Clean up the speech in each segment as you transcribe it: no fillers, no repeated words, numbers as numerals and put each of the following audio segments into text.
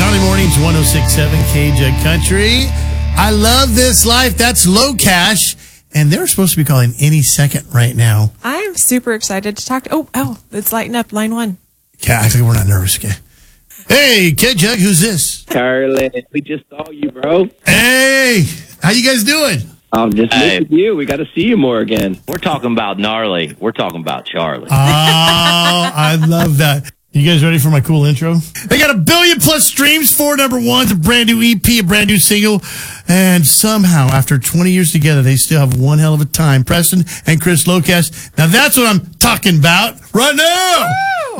Gnarly Mornings, 106.7 KJ Country. I love this life. That's Low Cash. And they're supposed to be calling any second right now. I'm super excited to talk to... Oh, it's lighting up. Line 1. Yeah, I think we're not nervous, okay? Hey, KJ, who's this? Charlie, we just saw you, bro. Hey, how you guys doing? I'm just missing you. We got to see you more again. We're talking about gnarly. We're talking about Charlie. Oh, I love that. You guys ready for my cool intro? They got 1 billion plus streams, 4 number ones, a brand new EP, a brand new single, and somehow, after 20 years together, they still have one hell of a time. Preston and Chris Locast. Now that's what I'm talking about right now.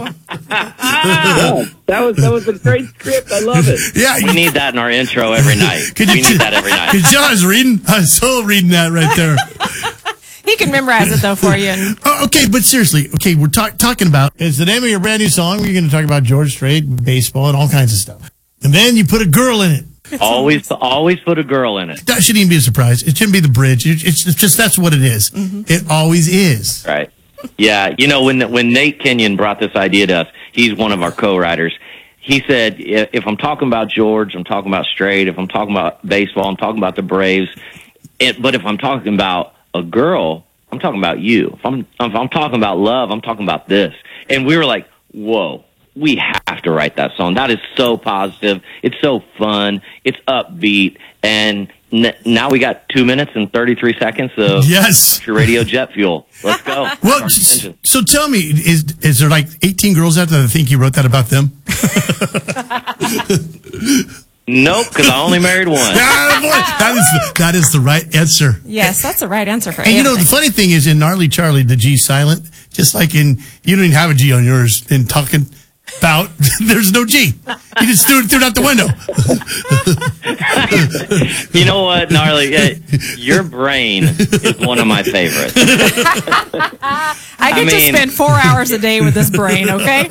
Yeah, that was a great script. I love it. Yeah, we need that in our intro every night. We need that every night. Because I was so reading that right there. He can memorize it, though, for you. Okay, but seriously, we're talking about, it's the name of your brand new song. We're going to talk about George Strait, baseball, and all kinds of stuff. And then you put a girl in it. Always put a girl in it. That shouldn't even be a surprise. It shouldn't be the bridge. It's just, that's what it is. Mm-hmm. It always is. Right. Yeah, you know, when Nate Kenyon brought this idea to us, he's one of our co-writers. He said, if I'm talking about George, I'm talking about Strait. If I'm talking about baseball, I'm talking about the Braves. But if I'm talking about a girl, I'm talking about you. If I'm talking about love, I'm talking about this. And we were like, whoa, we have to write that song. That is so positive. It's so fun. It's upbeat. And now we got 2 minutes and 33 seconds of your radio jet fuel. Let's go. Well, so tell me, is there like 18 girls out there that think you wrote that about them? Nope, because I only married one. That is the right answer. Yes, that's the right answer for And everything. you know, the funny thing is, in Gnarly Charlie, the G silent, just like you don't even have a G on yours in talking about, there's no G. You just threw it out the window. You know what, Gnarly? Your brain is one of my favorites. I get to spend 4 hours a day with this brain, okay?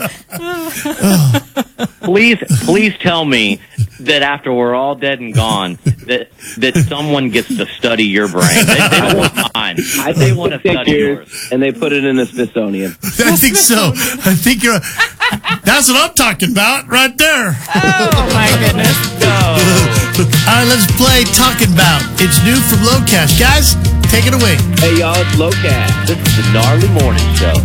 Please tell me that after we're all dead and gone, that someone gets to study your brain. They don't want mine. They want to study yours. And they put it in the Smithsonian. I think so. I think that's what I'm talking about right there. Oh, my goodness. All right, let's play Talking About. It's new from Low Cash. Guys, take it away. Hey, y'all, it's Low Cash. This is the Gnarly Morning Show.